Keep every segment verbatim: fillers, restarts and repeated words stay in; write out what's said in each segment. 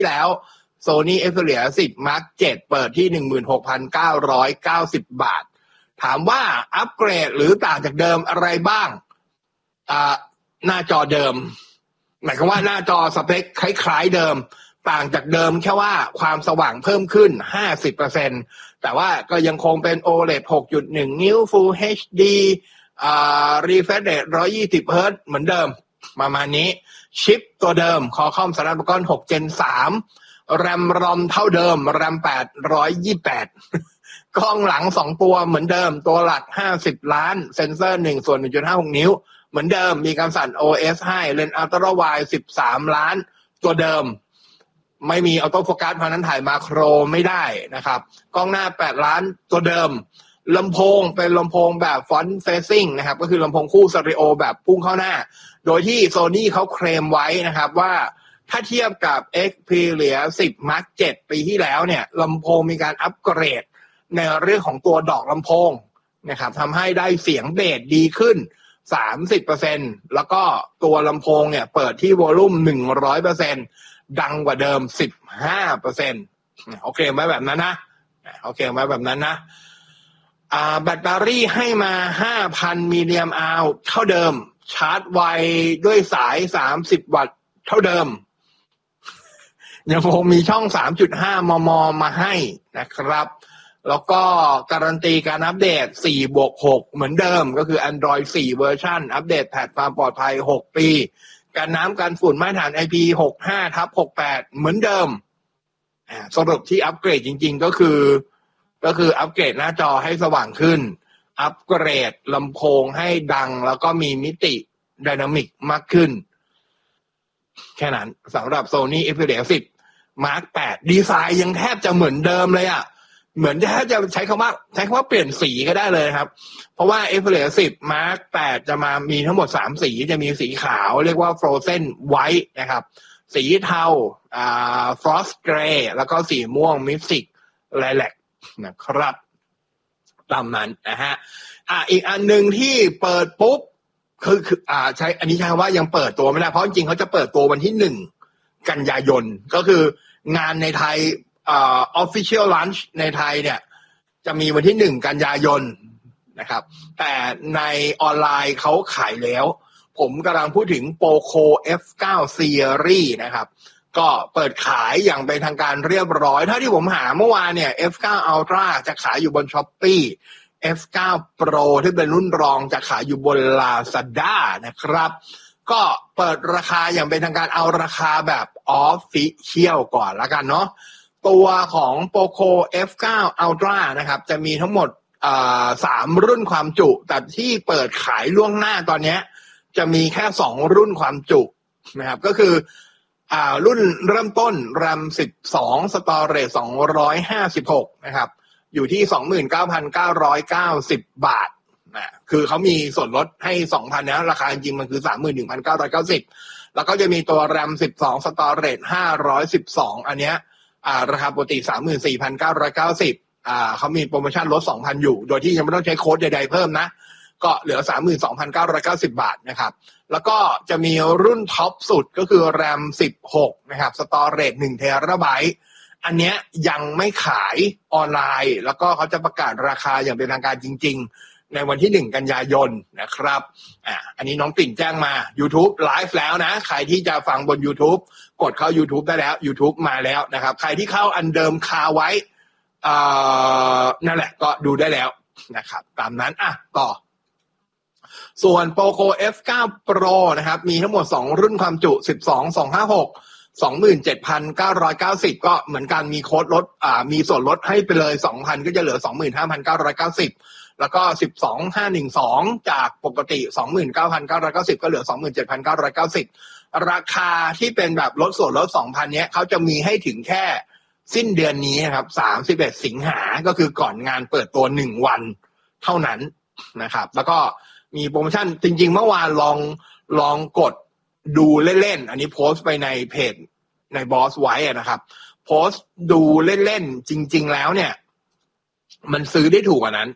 แล้ว Sony Xperia สิบ Mark เจ็ด เปิดที่ หนึ่งหมื่นหกพันเก้าร้อยเก้าสิบ บาทถามว่าอัปเกรดหรือต่างจากเดิมอะไรบ้างอ่าหน้าจอเดิมหมายความว่าหน้าจอสเปคคล้ายๆเดิมต่างจากเดิมแค่ว่าความสว่างเพิ่มขึ้น ห้าสิบเปอร์เซ็นต์ แต่ว่าก็ยังคงเป็น โอ แอล อี ดี หกจุดหนึ่ง นิ้ว Full เอช ดี อ่า refresh rate หนึ่งร้อยยี่สิบ เฮิร์ตซ์เหมือนเดิมประมาณนี้ชิปตัวเดิม Qualcomm Snapdragon หก Gen สาม แรม รอม เท่าเดิม แรม แปดร้อยยี่สิบแปด กล้องหลังสองตัวเหมือนเดิมตัวหลักห้าสิบล้านเซ็นเซอร์หนึ่งส่วน หนึ่งจุดห้าหก นิ้วเหมือนเดิมมีการสั่น โอ เอส ให้เลนส์อัลตร้าไวด์สิบสามล้านตัวเดิมไม่มีออโต้โฟกัสเพราะนั้นถ่ายมาโครไม่ได้นะครับกล้องหน้าแปดล้านตัวเดิมลำโพงเป็นลำโพงแบบฟอนต์เฟซซิ่งนะครับก็คือลำโพงคู่สเตอริโอแบบพุ่งเข้าหน้าโดยที่ Sony เขาเคลมไว้นะครับว่าถ้าเทียบกับ Xperia สิบ Mark เจ็ด ปีที่แล้วเนี่ยลำโพงมีการอัปเกรดในเรื่องของตัวดอกลำโพงนะครับทำให้ได้เสียงเบสดีขึ้น สามสิบเปอร์เซ็นต์ แล้วก็ตัวลำโพงเนี่ยเปิดที่วอลลุ่ม หนึ่งร้อยเปอร์เซ็นต์ ดังกว่าเดิม สิบห้าเปอร์เซ็นต์ โอเคไหมแบบนั้นนะโอเคไหมแบบนั้นนะอ่าแบตเตอรี่ให้มา ห้าพัน มิลลิแอมป์อัลเท่าเดิมชาร์จไวด้วยสายสามสิบวัตต์เท่าเดิมยังคงมีช่อง สามจุดห้า มม มาให้นะครับแล้วก็การันตีการอัปเดต สี่บวกหก เหมือนเดิมก็คือ Android โฟร์ เวอร์ชันอัปเดตแพลตฟอร์มปลอดภัยหกปีการน้ำการฝุ่นมาตรฐาน ไอ พี หกสิบห้าทับหกสิบแปด เหมือนเดิมสรุปที่อัปเกรดจริงๆก็คือก็คืออัปเกรดหน้าจอให้สว่างขึ้นอัปเกรดลำโพงให้ดังแล้วก็มีมิติไดนามิกมากขึ้นแค่นั้นสำหรับ Sony Xperia สิบ Mark แปด ดีไซน์ยังแทบจะเหมือนเดิมเลยอ่ะเหมือนแทบจะใช้คำว่าใช้คำว่าเปลี่ยนสีก็ได้เลยครับเพราะว่า Xperia สิบ Mark แปด จะมามีทั้งหมดสามสีจะมีสีขาวเรียกว่า Frozen White นะครับสีเทาอ่า Frost Grey แล้วก็สีม่วง Mystic Lilac นะครับตามนั้นนะฮะอ่าอีกอันนึงที่เปิดปุ๊บคือคืออ่าใช้อันนี้ใช้ว่ายังเปิดตัวไม่ได้เพราะจริงๆเขาจะเปิดตัววันที่หนึ่งกันยายนก็คืองานในไทยอ่า official launch ในไทยเนี่ยจะมีวันที่หนึ่งกันยายนนะครับแต่ในออนไลน์เขาขายแล้วผมกำลังพูดถึง Poco เอฟ ไนน์ Series นะครับก็เปิดขายอย่างเป็นทางการเรียบร้อยถ้าที่ผมหาเมื่อวานเนี่ย เอฟ ไนน์ Ultra จะขายอยู่บน Shopee เอฟ ไนน์ Pro ที่เป็นรุ่นรองจะขายอยู่บน Lazada นะครับก็เปิดราคาอย่างเป็นทางการเอาราคาแบบ Official ก่อนละกันเนาะตัวของ Poco เอฟ ไนน์ Ultra นะครับจะมีทั้งหมดอ่าสามรุ่นความจุแต่ที่เปิดขายล่วงหน้าตอนนี้จะมีแค่สองรุ่นความจุนะครับก็คืออ่ารุ่นเริ่มต้น แรม สิบสอง Storage สองร้อยห้าสิบหกนะครับอยู่ที่ สองหมื่นเก้าพันเก้าร้อยเก้าสิบ บาทนะคือเขามีส่วนลดให้ สองพัน นะราคาจริงมันคือ สามหมื่นหนึ่งพันเก้าร้อยเก้าสิบ แล้วก็จะมีตัว แรม สิบสอง Storage ห้าร้อยสิบสองอันเนี้ยอ่าราคาปกติ สามหมื่นสี่พันเก้าร้อยเก้าสิบ อ่าเขามีโปรโมชั่นลด สองพัน อยู่โดยที่ยังไม่ต้องใช้โค้ดใดๆเพิ่มนะก็เหลือ สามหมื่นสองพันเก้าร้อยเก้าสิบ บาทนะครับแล้วก็จะมีรุ่นท็อปสุดก็คือ แรม สิบหกนะครับสตอเรจหนึ่งเทราไบต์อันเนี้ยยังไม่ขายออนไลน์แล้วก็เขาจะประกาศราคาอย่างเป็นทางการจริงๆในวันที่หนึ่งกันยายนนะครับอ่าอันนี้น้องปิ่นแจ้งมา YouTube ไลฟ์แล้วนะใครที่จะฟังบน YouTube กดเข้า YouTube ได้แล้ว YouTube มาแล้วนะครับใครที่เข้าอันเดิมคาไว้อ่านั่นแหละก็ดูได้แล้วนะครับตามนั้นอ่ะต่อส่วน Poco เอฟ ไนน์ Pro นะครับมีทั้งหมดสองรุ่นความจุสิบสอง สองห้าหก สองหมื่นเจ็ดพันเก้าร้อยเก้าสิบ ก็เหมือนกันมีโค้ดลดอ่ามีส่วนลดให้ไปเลย สองพัน ก็จะเหลือ สองหมื่นห้าพันเก้าร้อยเก้าสิบ แล้วก็สิบสองพันห้าร้อยสิบสองจากปกติ สองหมื่นเก้าพันเก้าร้อยเก้าสิบ ก็เหลือ สองหมื่นเจ็ดพันเก้าร้อยเก้าสิบ ราคาที่เป็นแบบลดส่วนลด สองพัน เนี้ยเขาจะมีให้ถึงแค่สิ้นเดือนนี้นะครับสามสิบเอ็ดสิงหาก็คือก่อนงานเปิดตัวหนึ่งวันเท่านั้นนะครับแล้วก็มีโปรโมชั่นจริงๆเมื่อวานลองลองกดดูเล่นๆอันนี้โพสต์ไปในเพจในบอสไว้นะครับโพสต์ดูเล่นๆจริงๆแล้วเนี่ยมันซื้อได้ถูกกว่านั้น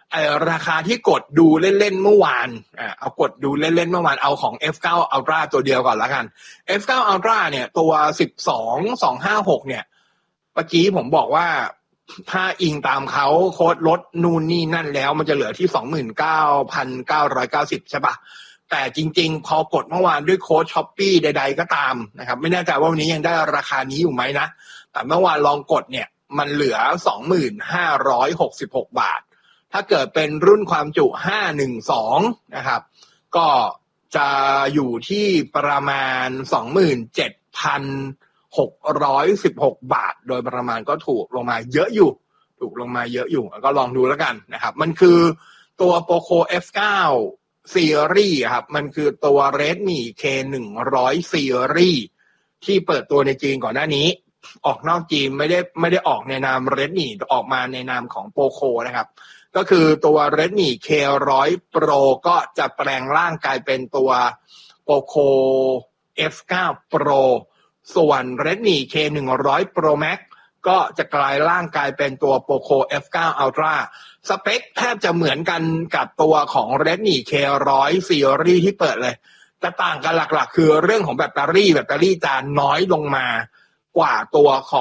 ไอ้ราคาที่กดดูเล่นๆเมื่อวานอ่าเอากดดูเล่นๆเมื่อวานเอาของ เอฟ เก้า Ultra ตัวเดียวก่อนละกัน เอฟ เก้า Ultra เนี่ยตัวสิบสอง สองห้าหกเนี่ยเมื่อกี้ผมบอกว่าถ้าอิงตามเขาโค้ดลดนู่นนี่นั่นแล้วมันจะเหลือที่ สองหมื่นเก้าพันเก้าร้อยเก้าสิบ ใช่ปะแต่จริงๆพอกดเมื่อวานด้วยโค้ด Shopee ใดๆก็ตามนะครับไม่แน่ใจว่าวันนี้ยังได้ราคานี้อยู่ไหมนะแต่เมื่อวานลองกดเนี่ยมันเหลือ สองหมื่นห้าร้อยหกสิบหก บาทถ้าเกิดเป็นรุ่นความจุห้าร้อยสิบสองนะครับก็จะอยู่ที่ประมาณ สองหมื่นเจ็ดพันหกร้อยสิบหก บาทโดยประมาณก็ถูกลงมาเยอะอยู่ถูกลงมาเยอะอยู่ก็ลองดูแล้วกันนะครับมันคือตัว Poco เอฟ เก้า Series ครับมันคือตัว Redmi เค หนึ่งร้อย Series ที่เปิดตัวในจีนก่อนหน้านี้ออกนอกจีนไม่ได้ไม่ได้ออกในนาม Redmi ออกมาในนามของ Poco นะครับก็คือตัว Redmi เค หนึ่งร้อย Pro ก็จะแปลงร่างกลายเป็นตัว Poco เอฟ เก้า Pro ส่วน Redmi เค หนึ่งร้อย Pro Max ก็จะกลายร่างกายเป็นตัว Poco เอฟ เก้า Ultra สเปคแทบจะเหมือนกันกับตัวของ Redmi เค หนึ่งร้อย Series ที่เปิดเลยแต่ต่างกันหลักๆคือเรื่องของแบตเตอรี่แบตเตอรี่จะน้อยลงมากว่าตัวของ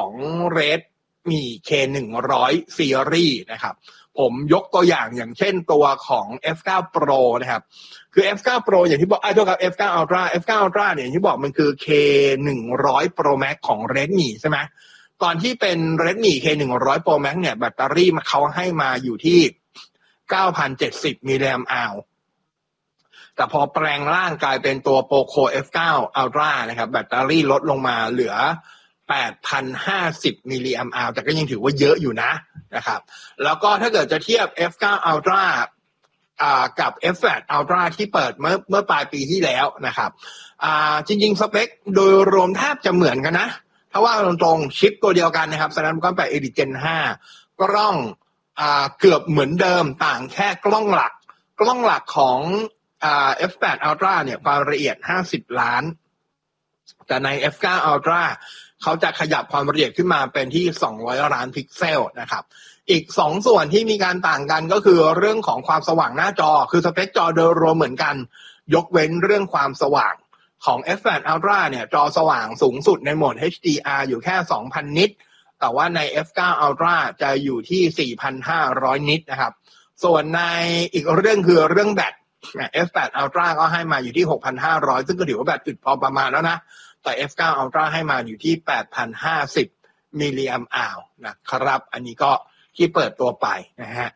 Redmi เค หนึ่งร้อย Series นะครับผมยกตัวอย่างอย่างเช่นตัวของ เอฟ เก้า Pro นะครับคือ เอฟ เก้า Pro อย่างที่บอกไอ้ตัวกับ เอฟ เก้า Ultra เอฟ เก้า Ultra เนี่ยอย่างที่บอกมันคือ เค หนึ่งร้อย Pro Max ของ Redmi ใช่ไหมตอนที่เป็น Redmi เค หนึ่งร้อย Pro Max เนี่ยแบตเตอรี่มันเขาให้มาอยู่ที่ เก้าพันเจ็ดสิบ มิลลิแอมป์อาวร์แต่พอแปลงร่างกลายเป็นตัว Poco เอฟ เก้า Ultra นะครับแบตเตอรี่ลดลงมาเหลือ แปดพันห้าสิบ มิลลิแอมป์อาวร์แต่ก็ยังถือว่าเยอะอยู่นะนะครับแล้วก็ถ้าเกิดจะเทียบ เอฟ เก้า Ultra อ่ากับ เอฟ แปด Ultra ที่เปิดเมื่อเมื่อปลายปีที่แล้วนะครับอ่าจริงๆสเปคโดยรวมแทบจะเหมือนกันนะถ้าว่าตรงๆชิปตัวเดียวกันนะครับ Snapdragon แปด Elite Gen ห้ากล้องอ่าเกือบเหมือนเดิมต่างแค่กล้องหลักกล้องหลักของอ่า เอฟ แปด Ultra เนี่ยความละเอียดห้าสิบล้านแต่ใน เอฟ เก้า Ultra เขาจะขยับความละเอียดขึ้นมาเป็นที่สองร้อยล้านพิกเซลนะครับอีกสองส่วนที่มีการต่างกันก็คือเรื่องของความสว่างหน้าจอคือสเปคจอโดยรวมเหมือนกันยกเว้นเรื่องความสว่างของ เอฟ แปด Ultra เนี่ยจอสว่างสูงสุดในโหมด เอช ดี อาร์ อยู่แค่ สองพัน นิตแต่ว่าใน เอฟ เก้า Ultra จะอยู่ที่ สี่พันห้าร้อย นิตนะครับส่วนในอีกเรื่องคือเรื่องแบต เอฟ แปด Ultra ก็ให้มาอยู่ที่ หกพันห้าร้อย ซึ่งก็ถือว่าแบตอึดพอประมาณแล้วนะแต่ เอฟ เก้า Ultra ให้มาอยู่ที่ แปดพันห้าสิบ มิลลิแอมป์อาวร์นะครับอันนี้ก็ที่เปิดตัวไปนะฮะ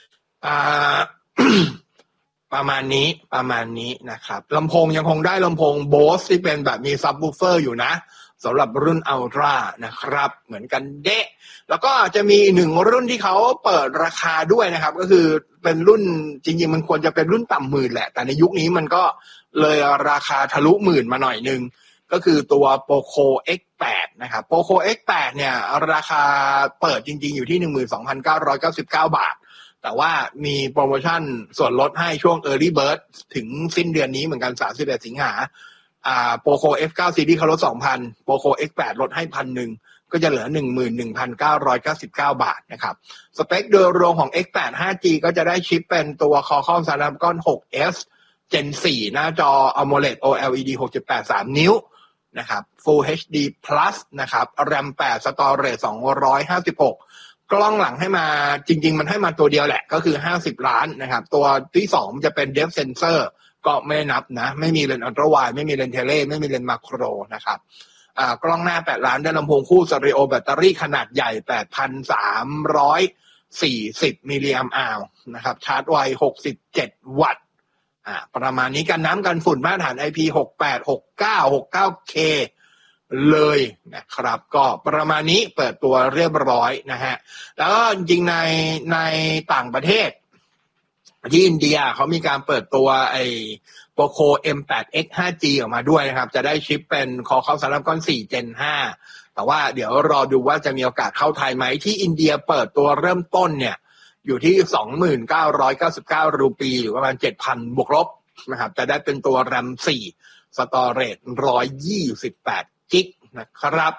ประมาณนี้ประมาณนี้นะครับลำโพงยังคงได้ลำโพง Bose ที่เป็นแบบมีซับวูฟเฟอร์อยู่นะสำหรับรุ่น Ultra นะครับเหมือนกันเดะแล้วก็จะมีหนึ่งรุ่นที่เขาเปิดราคาด้วยนะครับก็คือเป็นรุ่นจริงๆมันควรจะเป็นรุ่นต่ำหมื่นแหละแต่ในยุคนี้มันก็เลยราคาทะลุหมื่นมาหน่อยนึงก็คือตัว Poco เอ็กซ์ แปด นะครับ Poco เอ็กซ์ แปด เนี่ยราคาเปิดจริงๆอยู่ที่ หนึ่งหมื่นสองพันเก้าร้อยเก้าสิบเก้า บาทแต่ว่ามีโปรโมชั่นส่วนลดให้ช่วง Early Bird ถึงสิ้นเดือนนี้เหมือนกันสามสิบเอ็ดสิงหาอ่า Poco เอฟ เก้า Series เขาลด สองพัน Poco เอ็กซ์ แปด ลดให้ หนึ่งพัน ก็จะเหลือ หนึ่งหมื่นหนึ่งพันเก้าร้อยเก้าสิบเก้า บาทนะครับสเปคโดยรวมของ เอ็กซ์ แปด ห้าจี ก็จะได้ชิปเป็นตัว Qualcomm Snapdragon หก เอส Gen สี่ หน้าจอ AMOLED โอ แอล อี ดี หกจุดแปดสาม นิ้วนะครับ Full เอช ดี Plus นะครับ แรม แปด Storage สองร้อยห้าสิบหกกล้องหลังให้มาจริงๆมันให้มาตัวเดียวแหละก็คือห้าสิบล้านนะครับตัวที่สองจะเป็น Depth Sensor ก็ไม่นับนะไม่มีเลนส์อัลตร้าไวด์ไม่มีเลนส์เทเลไม่มีเลนส์มาโครนะครับอ่ากล้องหน้าแปดล้านได้ลำโพงคู่สเตอริโอแบตเตอรี่ขนาดใหญ่ แปดพันสามร้อยสี่สิบ มิลลิแอมป์อาวร์นะครับชาร์จไวหกสิบเจ็ดวัตต์อ่าประมาณนี้กันน้ำกันฝุ่นมาตรฐาน ไอ พี หกแปด หกเก้า หกเก้า เค เลยนะครับก็ประมาณนี้เปิดตัวเรียบร้อยนะฮะแล้วก็จริงในในต่างประเทศที่อินเดียเขามีการเปิดตัวไอ้ Poco เอ็ม แปด เอ็กซ์ ไฟว์จี ออกมาด้วยนะครับจะได้ชิปเป็น Qualcomm Snapdragon โฟร์ Gen ไฟว์แต่ว่าเดี๋ยวรอดูว่าจะมีโอกาสเข้าไทยไหมที่อินเดียเปิดตัวเริ่มต้นเนี่ยอยู่ที่ สองหมื่นเก้าร้อยเก้าสิบเก้า รูปีหรือประมาณ เจ็ดพัน บวกลบนะครับจะได้เป็นตัว แรม โฟร์ Storage หนึ่งร้อยยี่สิบแปด กิกนะครับ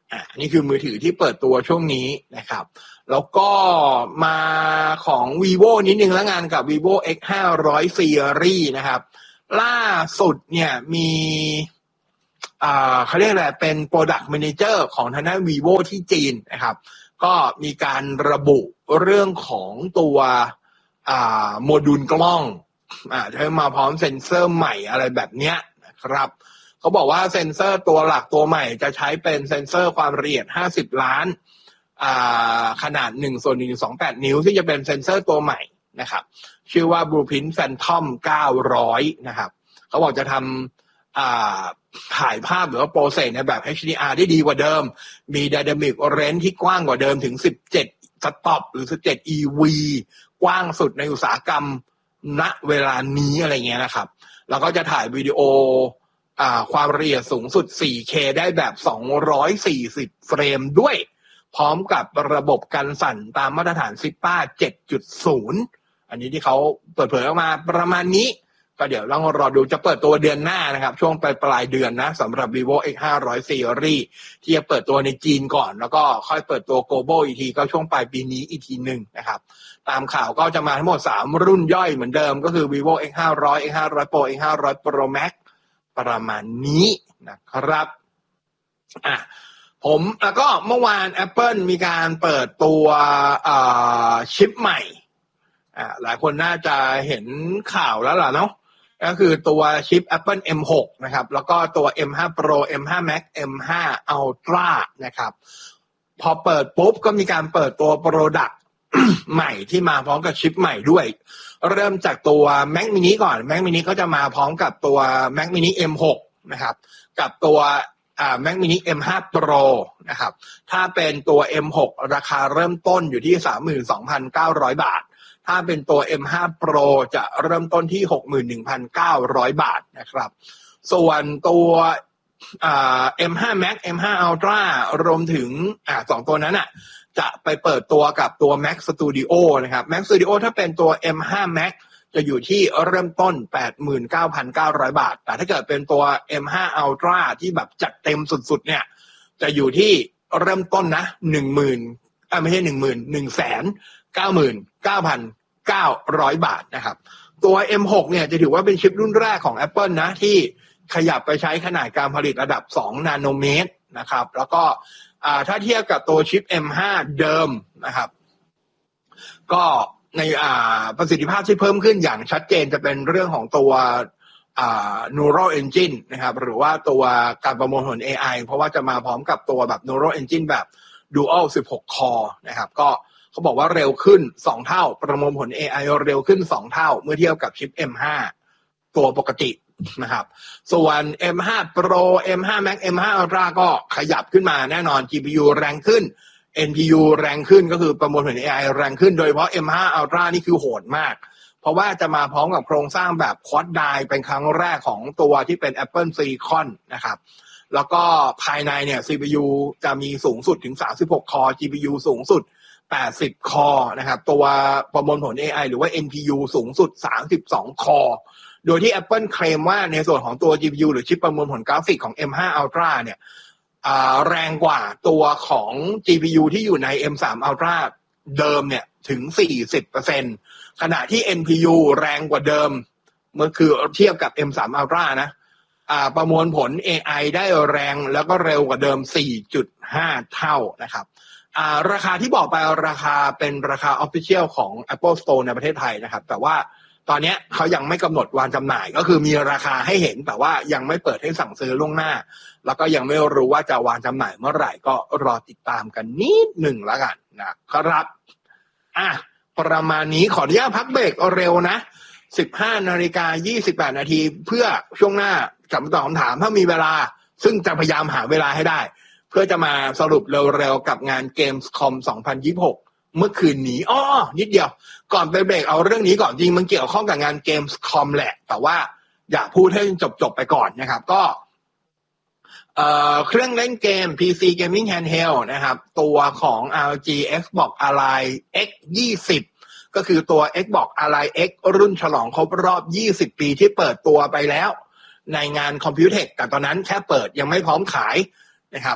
อ่ะนี่คือมือถือที่เปิดตัวช่วงนี้นะครับแล้วก็มาของ vivo นิดนึงแล้วงานกับ vivo เอ็กซ์ ห้าร้อย series นะครับล่าสุดเนี่ยมีอ่าเขาเรียกอะไรเป็น product manager ของทางด้าน vivo ที่จีนนะครับก็มีการระบุเรื่องของตัวอ่าโมดูลกล้องอ่าที่มาพร้อมเซ็นเซอร์ใหม่อะไรแบบเนี้ยนะครับเขาบอกว่าเซ็นเซอร์ตัวหลักตัวใหม่จะใช้เป็นเซ็นเซอร์ความละเอียดห้าสิบล้านอ่าขนาดหนึ่งส่วนหนึ่งจุดสองแปดนิ้วที่จะเป็นเซ็นเซอร์ตัวใหม่นะครับชื่อว่า Blueprint Phantom เก้าร้อยนะครับเขาบอกจะทำอ่าถ่ายภาพหรือว่าโปรเซสในแบบ เอช ดี อาร์ ได้ดีกว่าเดิมมี Dynamic Range ที่กว้างกว่าเดิมถึงสิบเจ็ดสต็อปหรือสิบเจ็ด อี วี กว้างสุดในอุตสาหกรรมณเวลานี้อะไรเงี้ยนะครับแล้วก็จะถ่ายวิดีโออ่าความละเอียดสูงสุด โฟร์เค ได้แบบสองร้อยสี่สิบเฟรมด้วยพร้อมกับระบบกันสั่นตามมาตรฐาน ซิปป้า เจ็ดจุดศูนย์ อันนี้ที่เขาเปิดเผยออกมาประมาณนี้ก็เดี๋ยวลองรอดูจะเปิดตัวเดือนหน้านะครับช่วงปลายปลายเดือนนะสำหรับ vivo เอ็กซ์ ห้าร้อย series ที่จะเปิดตัวในจีนก่อนแล้วก็ค่อยเปิดตัว global อีกทีก็ช่วงปลายปีนี้อีกทีหนึ่งนะครับตามข่าวก็จะมาทั้งหมดสามรุ่นย่อยเหมือนเดิมก็คือ vivo เอ็กซ์ ห้าร้อย เอ็กซ์ ห้าร้อย Pro เอ็กซ์ ห้าร้อย Pro Max ประมาณนี้นะครับอ่ะผมแล้วก็เมื่อวาน Apple มีการเปิดตัวชิปใหม่อ่าหลายคนน่าจะเห็นข่าวแล้วล่ะเนาะก็คือตัวชิป Apple เอ็ม หก นะครับแล้วก็ตัว เอ็ม ห้า Pro เอ็ม ห้า Max เอ็ม ห้า Ultra นะครับพอเปิดปุ๊บก็มีการเปิดตัว Product ใหม่ที่มาพร้อมกับชิปใหม่ด้วยเริ่มจากตัว Mac mini ก่อน Mac mini ก็จะมาพร้อมกับตัว Mac mini เอ็ม หก นะครับกับตัวอ่า Mac mini เอ็ม ห้า Pro นะครับถ้าเป็นตัว เอ็ม หก ราคาเริ่มต้นอยู่ที่ สามหมื่นสองพันเก้าร้อย บาทถ้าเป็นตัว เอ็ม ห้า Pro จะเริ่มต้นที่ หกหมื่นหนึ่งพันเก้าร้อย บาทนะครับส่วนตัวอ่า เอ็ม ห้า Max เอ็ม ห้า Ultra รวมถึงอ่าสองตัวนั้นอ่ะจะไปเปิดตัวกับตัว Mac Studio นะครับ Mac Studio ถ้าเป็นตัว เอ็ม ห้า Max จะอยู่ที่เริ่มต้น แปดหมื่นเก้าพันเก้าร้อย บาทแต่ถ้าเกิดเป็นตัว เอ็ม ห้า Ultra ที่แบบจัดเต็มสุดๆเนี่ยจะอยู่ที่เริ่มต้นนะ หนึ่งหมื่น อ่าไม่ใช่ หนึ่งหมื่น หนึ่งแสนเก้าหมื่นเก้าพันเก้าร้อย บาทนะครับตัว เอ็ม หก เนี่ยจะถือว่าเป็นชิปรุ่นแรกของ Apple นะที่ขยับไปใช้ขนาดการผลิตระดับสองนาโนเมตรนะครับแล้วก็อ่าถ้าเทียบกับตัวชิป เอ็ม ห้า เดิมนะครับก็ในอ่าประสิทธิภาพที่เพิ่มขึ้นอย่างชัดเจนจะเป็นเรื่องของตัวอ่า Neural Engine นะครับหรือว่าตัวการประมวลผล เอ ไอ เพราะว่าจะมาพร้อมกับตัวแบบ Neural Engine แบบ Dual สิบหก Core นะครับก็เขาบอกว่าเร็วขึ้นสองเท่าประมวลผล เอ ไอ เร็วขึ้นสองเท่าเมื่อเทียบกับชิป เอ็ม ห้า ตัวปกตินะครับส่วน เอ็ม ห้า Pro เอ็ม ห้า Max เอ็ม ห้า Ultra ก็ขยับขึ้นมาแน่นอน จี พี ยู แรงขึ้น เอ็น พี ยู แรงขึ้นก็คือประมวลผล เอ ไอ แรงขึ้นโดยเฉพาะ เอ็ม ห้า Ultra นี่คือโหดมากเพราะว่าจะมาพร้อมกับโครงสร้างแบบ Quad Die เป็นครั้งแรกของตัวที่เป็น Apple Silicon นะครับแล้วก็ภายในเนี่ย ซี พี ยู จะมีสูงสุดถึงสามสิบหกคอ จี พี ยู สูงสุดแปดสิบคอนะครับตัวประมวลผล เอ ไอ หรือว่า เอ็น พี ยู สูงสุดสามสิบสองคอโดยที่ Apple เคลมว่าในส่วนของตัว จี พี ยู หรือชิปประมวลผลกราฟิกของ เอ็ม ห้า Ultra เนี่ยแรงกว่าตัวของ จี พี ยู ที่อยู่ใน เอ็ม สาม Ultra เดิมเนี่ยถึง สี่สิบเปอร์เซ็นต์ ขณะที่ เอ็น พี ยู แรงกว่าเดิมเมื่อคือเทียบกับ เอ็ม สาม Ultra นะประมวลผล เอ ไอ ได้แรงแล้วก็เร็วกว่าเดิม สี่จุดห้า เท่านะครับราคาที่บอกไปราคาเป็นราคา Official ของ Apple Store ในประเทศไทยนะครับแต่ว่าตอนนี้เขายังไม่กำหนดวางจำหน่ายก็คือมีราคาให้เห็นแต่ว่ายังไม่เปิดให้สั่งซื้อล่วงหน้าแล้วก็ยังไม่รู้ว่าจะวางจำหน่ายเมื่อไหร่ก็รอติดตามกันนิดหนึ่งแล้วกันนะครับอ่ะประมาณนี้ขออนุญาตพักเบรกเร็วนะสิบห้านาฬิกายี่สิบแปดนาทีเพื่อช่วงหน้ากลับมาตอบคำถามถ้ามีเวลาซึ่งจะพยายามหาเวลาให้ได้เพื่อจะมาสรุปเร็วๆกับงาน Gamescom สองพันยี่สิบหกเมื่อคืนนี้อ้อนิดเดียวก่อนไปเบรกเอาเรื่องนี้ก่อนจริงมันเกี่ยวข้องกับงาน Gamescom แหละแต่ว่าอยากพูดให้จบๆไปก่อนนะครับก็เอ่อเครื่องเล่นเกม พี ซี Gaming Handheld นะครับตัวของ อาร์ โอ จี Xbox Ally เอ็กซ์ ยี่สิบก็คือตัว Xbox Ally X รุ่นฉลองครบรอบยี่สิบปีที่เปิดตัวไปแล้วในงาน Computex แต่ตอนนั้นแค่เปิดยังไม่พร้อมขายนะครับ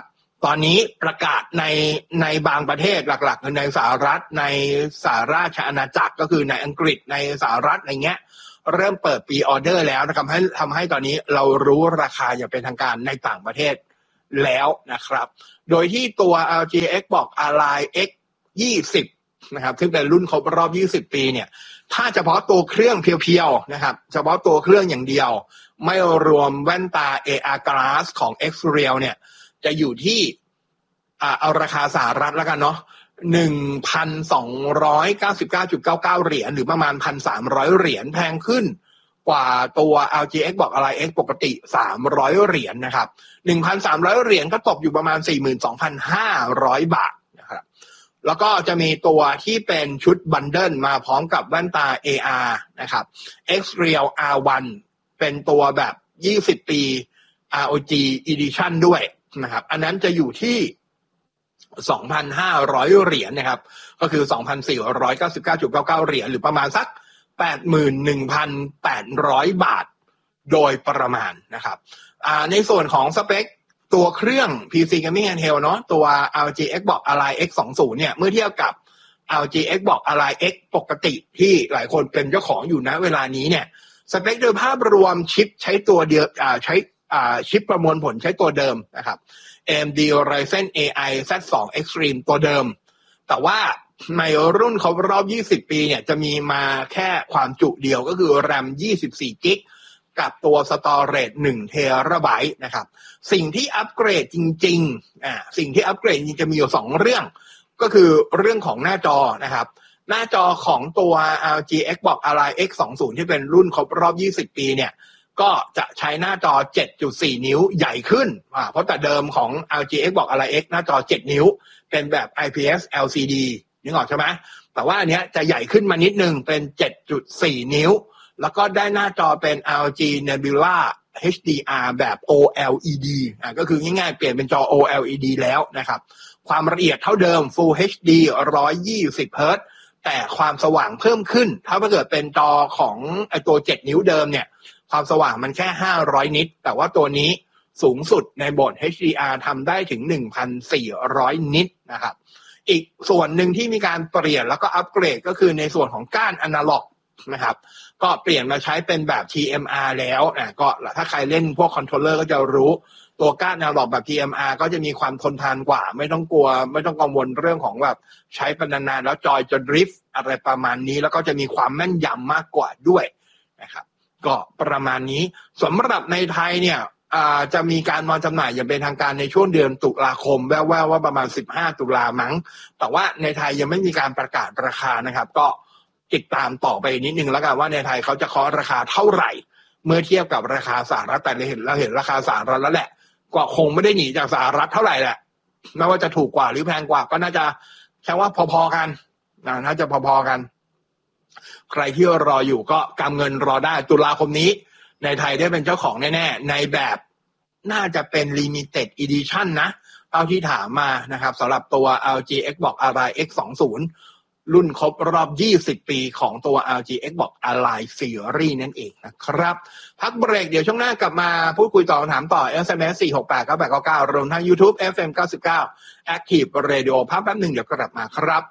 ตอนนี้ประกาศในในบางประเทศหลักๆในสหรัฐในสหราชอาณาจักรก็คือในอังกฤษในสหรัฐอะไรเงี้ยเริ่มเปิดปีออเดอร์แล้วนะครับให้ทำให้ตอนนี้เรารู้ราคาอย่างเป็นทางการในต่างประเทศแล้วนะครับโดยที่ตัว แอล จี Xbox Ally เอ็กซ์ ยี่สิบนะครับซึ่งเป็นรุ่นครบรอบยี่สิบปีเนี่ยถ้าเฉพาะตัวเครื่องเพียวๆนะครับเฉพาะตัวเครื่องอย่างเดียวไม่รวมแว่นตา เอ อาร์ Glass ของ X-Real เนี่ยจะอยู่ที่อ่าเอาราคาสหรัฐแล้วกันเนาะ หนึ่งพันสองร้อยเก้าสิบเก้าจุดเก้าเก้า เหรียญหรือประมาณ หนึ่งพันสามร้อย เหรียญแพงขึ้นกว่าตัว แอล จี Xbox Ally X ปกติสามร้อยเหรียญนะครับ หนึ่งพันสามร้อย เหรียญก็ตกอยู่ประมาณ สี่หมื่นสองพันห้าร้อย บาทนะครับแล้วก็จะมีตัวที่เป็นชุดบันเดิลมาพร้อมกับแว่นตา เอ อาร์ นะครับ X-Real อาร์ วัน เป็นตัวแบบยี่สิบปี อาร์ โอ จี Edition ด้วยนะครับอันนั้นจะอยู่ที่ สองพันห้าร้อย เหรียญนะครับก็คือ สองพันสี่ร้อยเก้าสิบเก้าจุดเก้าเก้า เหรียญหรือประมาณสัก แปดหมื่นหนึ่งพันแปดร้อย บาทโดยประมาณนะครับอ่าในส่วนของสเปคตัวเครื่อง พี ซี Gaming Handheld เนาะตัว แอล จี Xbox Ally เอ็กซ์ ยี่สิบ เนี่ยเมื่อเทียบกับ แอล จี Xbox Ally X ปกติที่หลายคนเป็นเจ้าของอยู่ณเวลานี้เนี่ยสเปคโดยภาพรวมชิปใช้ตัวเดียวอ่าใช้อ่าชิปประมวลผลใช้ตัวเดิมนะครับ เอ เอ็ม ดี Ryzen เอ ไอ แซด ทู Extreme ตัวเดิมแต่ว่าในรุ่นครบรอบยี่สิบปีเนี่ยจะมีมาแค่ความจุเดียวก็คือ RAM ยี่สิบสี่กิกะไบต์กับตัว Storage หนึ่งเทราไบต์นะครับสิ่งที่อัปเกรดจริงๆอ่าสิ่งที่อัปเกรดจริงๆจะมีอยู่สองเรื่องก็คือเรื่องของหน้าจอนะครับหน้าจอของตัว แอล จี Xbox Ally เอ็กซ์ ยี่สิบ ที่เป็นรุ่นครบรอบยี่สิบปีเนี่ยก็จะใช้หน้าจอ เจ็ดจุดสี่ นิ้วใหญ่ขึ้นอ่าเพราะแต่เดิมของ แอล จี Xbox Ally X หน้าจอเจ็ดนิ้วเป็นแบบ ไอ พี เอส แอล ซี ดี นึกออกใช่ไหมแต่ว่าอันเนี้ยจะใหญ่ขึ้นมานิดนึงเป็น เจ็ดจุดสี่ นิ้วแล้วก็ได้หน้าจอเป็น แอล จี Nebula เอช ดี อาร์ แบบ โอ แอล อี ดี อ่าก็คือง่ายๆเปลี่ยนเป็นจอ โอ แอล อี ดี แล้วนะครับความละเอียดเท่าเดิม Full เอช ดี หนึ่งร้อยยี่สิบ เฮิร์ตซ์แต่ความสว่างเพิ่มขึ้นถ้าเกิดเป็นจอของไอตัวเจ็ดนิ้วเดิมเนี่ยความสว่างมันแค่ห้าร้อยนิตแต่ว่าตัวนี้สูงสุดในโหมด เอช ดี อาร์ ทำได้ถึง หนึ่งพันสี่ร้อย นิตนะครับอีกส่วนหนึ่งที่มีการเปลี่ยนแล้วก็อัปเกรดก็คือในส่วนของก้านอนาล็อกนะครับก็เปลี่ยนมาใช้เป็นแบบ ที เอ็ม อาร์ แล้วอ่ะก็ถ้าใครเล่นพวกคอนโทรลเลอร์ก็จะรู้ตัวก้านอนาล็อกแบบ ที เอ็ม อาร์ ก็จะมีความทนทานกว่าไม่ต้องกลัวไม่ต้องกังวลเรื่องของแบบใช้เป็นนานๆแล้วจอยจะดริฟต์อะไรประมาณนี้แล้วก็จะมีความแม่นยำมากกว่าด้วยนะครับก็ประมาณนี้สำหรับในไทยเนี่ยจะมีการวางจำหน่ายอย่างเป็นทางการในช่วงเดือนตุลาคมแว่วๆว่าประมาณสิบห้าตุลามั้งแต่ว่าในไทยยังไม่มีการประกาศราคานะครับก็ติดตามต่อไปนิดนึงแล้วกันว่าในไทยเขาจะเคาะราคาเท่าไหร่เมื่อเทียบกับราคาสหรัฐแต่เราเห็นเราเห็นราคาสหรัฐแล้วแหละกว่าคงไม่ได้หนีจากสหรัฐเท่าไหร่แหละไม่ว่าจะถูกกว่าหรือแพงกว่าก็น่าจะแค่ว่าพอๆกันน่าจะพอๆกันใครที่รออยู่ก็กำเงินรอได้ตุลาคมนี้ในไทยได้เป็นเจ้าของแน่ๆในแบบน่าจะเป็น Limited Edition นะเท่าที่ถามมานะครับสำหรับตัว แอล จี Xbox Ally เอ็กซ์ ยี่สิบ รุ่นครบรอบยี่สิบปีของตัว แอล จี Xbox Ally Series นั่นเองนะครับพักเบรกเดี๋ยวช่วงหน้ากลับมาพูดคุยต่อถามต่อ เอส เอ็ม เอส สี่ หก แปด เก้า แปด เก้า เก้ารวมทั้ง YouTube เอฟ เอ็ม เก้าสิบเก้า Active Radio พักแป๊บหนึ่งเดี๋ยวกลับมาครับ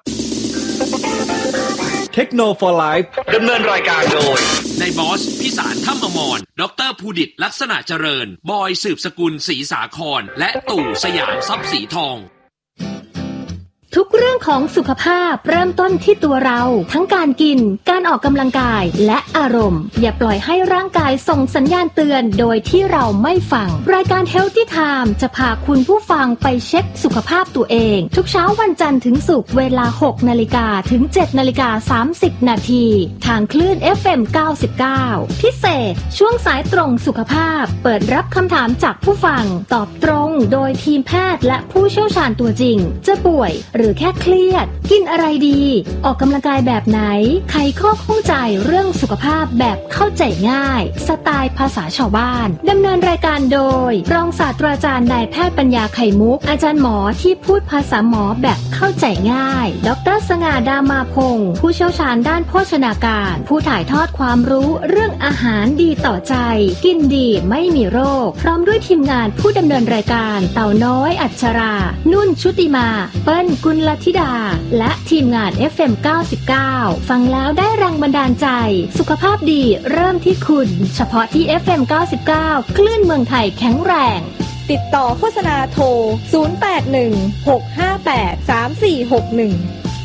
เทคโนโลยี Life ดำเนินรายการโดยนายบอสพิสารถ้ำอมรดรภูดิตลักษณะเจริญบอยสืบสกุลศรีสาครและตู่สยามทรัพย์สีทองทุกเรื่องของสุขภาพเริ่มต้นที่ตัวเราทั้งการกินการออกกำลังกายและอารมณ์อย่าปล่อยให้ร่างกายส่งสัญญาณเตือนโดยที่เราไม่ฟังรายการ Healthy Time จะพาคุณผู้ฟังไปเช็คสุขภาพตัวเองทุกเช้าวันจันทร์ถึงศุกร์เวลา หกนาฬิกา ถึง เจ็ดนาฬิกาสามสิบ นาทีทางคลื่น เอฟ เอ็ม เก้าสิบเก้าพิเศษช่วงสายตรงสุขภาพเปิดรับคำถามจากผู้ฟังตอบตรงโดยทีมแพทย์และผู้เชี่ยวชาญตัวจริงจะป่วยหรือแค่เครียดกินอะไรดีออกกำลังกายแบบไหนไขข้อข้องใจเรื่องสุขภาพแบบเข้าใจง่ายสไตล์ภาษาชาวบ้านดำเนินรายการโดยรองศาสตราจารย์นายแพทย์ปัญญาไข่มุกอาจารย์หมอที่พูดภาษาหมอแบบเข้าใจง่ายดร.สง่าดามาพงศ์ผู้เชี่ยวชาญด้านโภชนาการผู้ถ่ายทอดความรู้เรื่องอาหารดีต่อใจกินดีไม่มีโรคพร้อมด้วยทีมงานผู้ดำเนินรายการเต่าน้อยอัชรา นุ่นชุติมาเปิ้ลกุลธิดาและทีมงาน เอฟ เอ็ม เก้าสิบเก้า ฟังแล้วได้แรงบันดาลใจสุขภาพดีเริ่มที่คุณเฉพาะที่ เอฟ เอ็ม เก้าสิบเก้า คลื่นเมืองไทยแข็งแรงติดต่อโฆษณาโทรศูนย์ แปด หนึ่ง หก ห้า แปด สาม สี่ หก หนึ่ง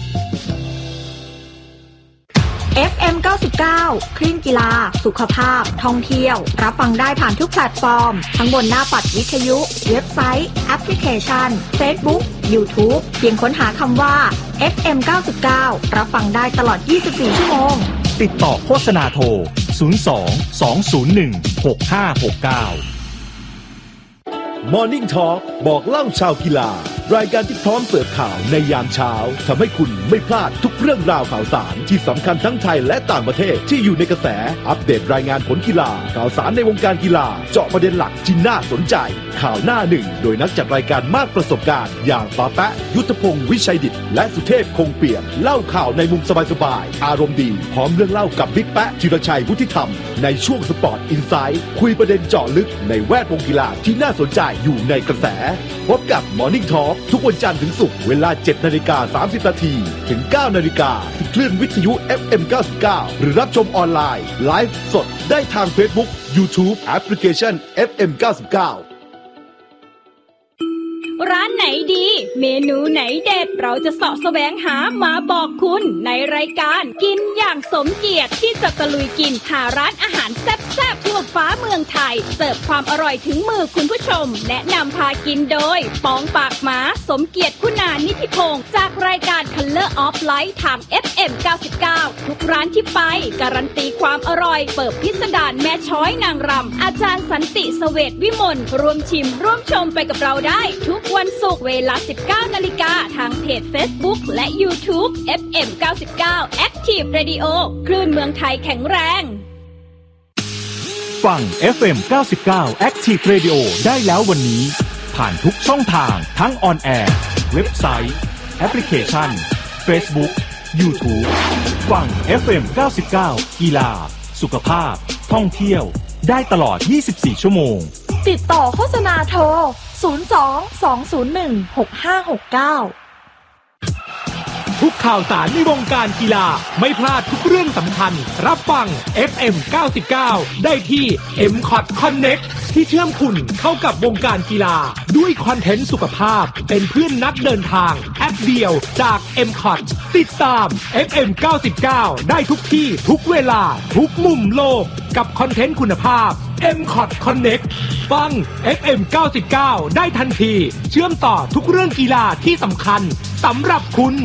เอฟ เอ็ม เก้าสิบเก้า คลื่นกีฬาสุขภาพท่องเที่ยวรับฟังได้ผ่านทุกแพลตฟอร์มทั้งบนหน้าปัดวิทยุเว็บไซต์แอปพลิเคชัน Facebook YouTube เพียงค้นหาคำว่า เอฟ เอ็ม เก้าสิบเก้า รับฟังได้ตลอดยี่สิบสี่ชั่วโมงติดต่อโฆษณาโทรศูนย์ สอง สอง ศูนย์ หนึ่ง หก ห้า หก เก้า Morning Talk บอกเล่าชาวกีฬารายการที่พร้อมเสิร์ฟข่าวในยามเช้าทำให้คุณไม่พลาดทุกเรื่องราวข่าวสารที่สำคัญทั้งไทยและต่างประเทศที่อยู่ในกระแสอัปเดตรายงานผลกีฬาข่าวสารในวงการกีฬาเจาะประเด็นหลักที่น่าสนใจข่าวหน้าหนึ่งโดยนักจัดรายการมากประสบการณ์อย่างปาแปะยุทธพงศ์วิชัยดิษฐ์และสุเทพคงเปี่ยมเล่าข่าวในมุมสบายๆอารมณ์ดีพร้อมเรื่องเล่ากับบิ๊กแปะธีรชัยวุฒิธรรมในช่วงสปอร์ตอินไซด์คุยประเด็นเจาะลึกในแวดวงกีฬาที่น่าสนใจอยู่ในกระแสพบกับ Morning Talk ทุกวันจันทร์ถึงศุกร์เวลา เจ็ดนาฬิกาสามสิบนาทีถึง เก้านาฬิกาที่คลื่นวิทยุ เอฟ เอ็ม เก้าสิบเก้า หรือรับชมออนไลน์ไลฟ์สดได้ทาง Facebook YouTube แอปพลิเคชัน เอฟ เอ็ม เก้าสิบเก้าร้านไหนดีเมนูไหนเด็ดเราจะเสาะแสวงหามาบอกคุณในรายการกินอย่างสมเกียรติที่จะตะลุยกินหาร้านอาหารแซ่บๆทั่วฟ้าเมืองไทยเสิร์ฟความอร่อยถึงมือคุณผู้ชมแนะนำพากินโดยปองปากหมาสมเกียรติคุณานิธิพงศ์จากรายการ Color of Light ทาง เอฟ เอ็ม เก้าสิบเก้า ทุกร้านที่ไปการันตีความอร่อยเปิดพิสดารแม่ช้อยนางรำอาจารย์สันติเสวตวิมลร่วมชิมร่วมชมไปกับเราได้ทุกวันศุกร์เวลา สิบเก้านาฬิกา ทางเพจ Facebook และ YouTube เอฟ เอ็ม เก้าสิบเก้า Active Radio คลื่นเมืองไทยแข็งแรงฟัง เอฟ เอ็ม เก้าสิบเก้า Active Radio ได้แล้ววันนี้ผ่านทุกช่องทางทั้งออนแอร์เว็บไซต์แอปพลิเคชัน Facebook YouTube ฟัง เอฟ เอ็ม เก้าสิบเก้า กีฬาสุขภาพท่องเที่ยวได้ตลอดยี่สิบสี่ชั่วโมงติดต่อโฆษณาโทรศูนย์ สอง สอง ศูนย์ หนึ่ง หก ห้า หก เก้าทุกข่าวสารในวงการกีฬาไม่พลาดทุกเรื่องสำคัญรับฟัง เอฟ เอ็ม เก้าสิบเก้า ได้ที่ เอ็ม คอท Connect ที่เชื่อมคุณเข้ากับวงการกีฬาด้วยคอนเทนต์สุขภาพเป็นเพื่อนนักเดินทางแอปเดียวจาก เอ็ม คอท ติดตาม เอฟ เอ็ม เก้าสิบเก้า ได้ทุกที่ทุกเวลาทุกมุมโลกกับคอนเทนต์คุณภาพ เอ็ม คอท Connect ฟัง เอฟ เอ็ม เก้าสิบเก้า ได้ทันทีเชื่อมต่อทุกเรื่องกีฬาที่สำคัญสำหรับคุณ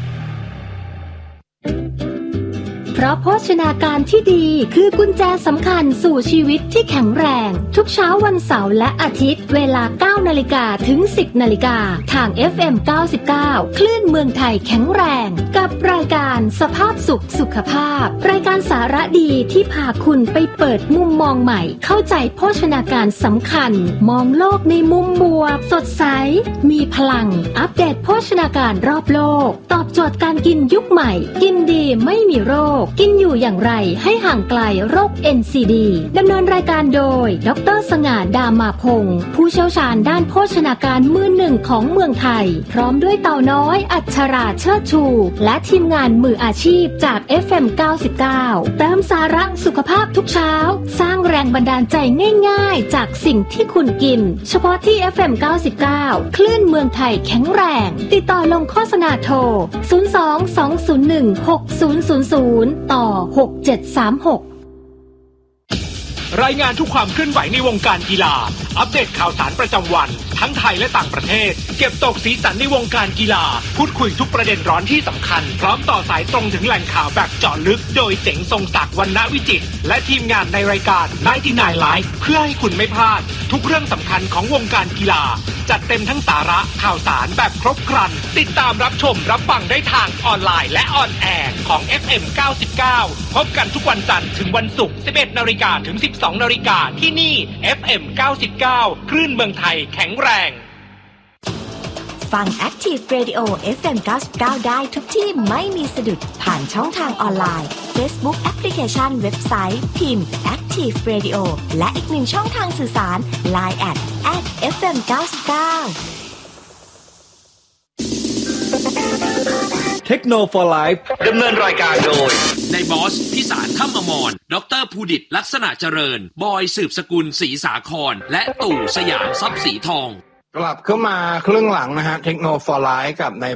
เพราะโภชนาการที่ดีคือกุญแจสำคัญสู่ชีวิตที่แข็งแรงทุกเช้าวันเสาร์และอาทิตย์เวลา เก้านาฬิกา ถึง สิบนาฬิกา ทาง เอฟ เอ็ม เก้าสิบเก้า คลื่นเมืองไทยแข็งแรงกับรายการสภาพสุขสุขภาพรายการสาระดีที่พาคุณไปเปิดมุมมองใหม่เข้าใจโภชนาการสำคัญมองโลกในมุมบวกสดใสมีพลังอัปเดตโภชนาการรอบโลกตอบโจทย์การกินยุคใหม่กินดีไม่มีโรคกินอยู่อย่างไรให้ห่างไกลโรค เอ็น ซี ดี ดำเนินรายการโดยดร.สง่า ดามาพงศ์ผู้เชี่ยวชาญด้านโภชนาการมือหนึ่งของเมืองไทยพร้อมด้วยเต่าน้อยอัชราเชิดชูและทีมงานมืออาชีพจาก เอฟ เอ็ม เก้าสิบเก้า เติมสาระสุขภาพทุกเช้าสร้างแรงบันดาลใจง่ายๆจากสิ่งที่คุณกินเฉพาะที่ เอฟ เอ็ม เก้าสิบเก้า คลื่นเมืองไทยแข็งแรงติดต่อลงโฆษณาโทรศูนย์ สอง สอง ศูนย์ หนึ่ง หก ศูนย์ ศูนย์ ศูนย์ต่อหก เจ็ด สาม หกรายงานทุกความเคลื่อนไหวในวงการกีฬาอัปเดตข่าวสารประจำวันทั้งไทยและต่างประเทศเก็บตกสีสันในวงการกีฬาพูดคุยทุกประเด็นร้อนที่สำคัญพร้อมต่อสายตรงถึงแหล่งข่าวแบบเจาะลึกโดยเจ๋งทรงศักดิ์วรรณวิจิตรและทีมงานในรายการ ไนน์ตี้ไนน์ Live เพื่อให้คุณไม่พลาดทุกเรื่องสำคัญของวงการกีฬาจัดเต็มทั้งสาระข่าวสารแบบครบครันติดตามรับชมรับฟังได้ทางออนไลน์และออนแอร์ของ เอฟ เอ็ม เก้าสิบเก้า พบกันทุกวันจันทร์ถึงวันศุกร์ สิบเอ็ดนาฬิกา ถึง สิบสองนาฬิกา ที่นี่ เอฟ เอ็ม เก้าสิบเก้า คลื่นเมืองไทยแข็งแรงฟัง Active Radio เอฟ เอ็ม เก้าสิบเก้า ได้ทุกที่ไม่มีสะดุดผ่านช่องทางออนไลน์ Facebook แอปพลิเคชันเว็บไซต์พิมพ์ Active Radio และอีกหนึ่งช่องทางสื่อสาร ไลน์ แอท แอท เอฟ เอ็ม เก้าสิบเก้าเทคโนโลยี Life ดำเนินรายการโดยนายบอสพิสารถ้ำอมรดรภูดิตลักษณะเจริญบอยสืบสกุลศรีสาครและตู่สยามทรัพย์สีทองกลับเข้ามาครึ่งหลังนะฮะเทคโนโลยี Life กับนาย